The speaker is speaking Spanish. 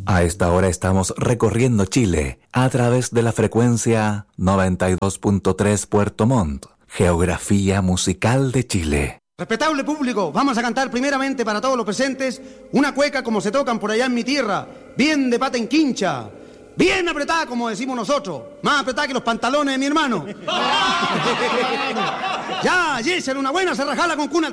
A esta hora estamos recorriendo Chile a través de la frecuencia 92.3 Puerto Montt, geografía musical de Chile. Respetable público, vamos a cantar primeramente para todos los presentes una cueca como se tocan por allá en mi tierra, bien de pata en quincha, bien apretada como decimos nosotros, más apretada que los pantalones de mi hermano. Ya, Yesel, una buena cerrajala con cuna.